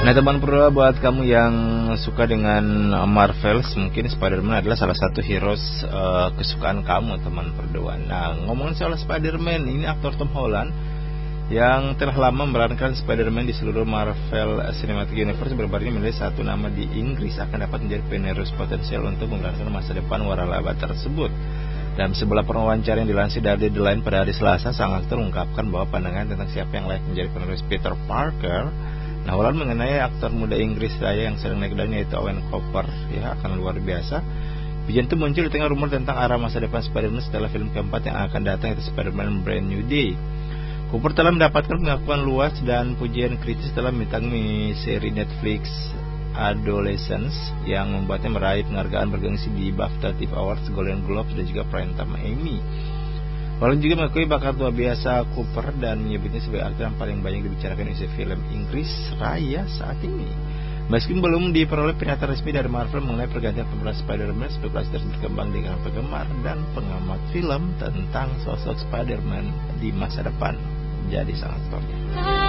Nah teman perlu, buat kamu yang suka dengan Marvel, mungkin Spider-Man adalah salah satu heroes kesukaan kamu teman berdua. Nah ngomongin soal Spider-Man, ini aktor Tom Holland yang telah lama memerankan Spider-Man di seluruh Marvel Cinematic Universe berbaringnya menjadi satu nama di Inggris akan dapat menjadi penerus potensial untuk memerankan masa depan waralaba tersebut. Dalam sebuah wawancara yang dilansir dari The Line pada hari Selasa, sang aktor mengungkapkan bahwa pandangan tentang siapa yang layak menjadi penerus Peter Parker. Nah, Holland mengenai aktor muda Inggris raya yang sering naik daun yaitu Owen Cooper ya akan luar biasa. Bijan itu muncul di tengah rumor tentang arah masa depan Spider-Man setelah film keempat yang akan datang yaitu Spider-Man Brand New Day. Cooper telah mendapatkan pengakuan luas dan pujian kritis setelah membintangi seri Netflix Adolescence yang membuatnya meraih penghargaan bergengsi di BAFTA TV Awards, Golden Globes dan juga Primetime Emmy. Holland juga mengakui bakat luar biasa Cooper dan menyebutnya sebagai aktor yang paling banyak dibicarakan di film Inggris raya saat ini. Meski belum diperoleh pernyataan resmi dari Marvel mengenai pergantian pemeran Spider-Man, spekulasi terus berkembang di kalangan penggemar dan pengamat film tentang sosok Spider-Man di masa depan. Jadi sang aktornya.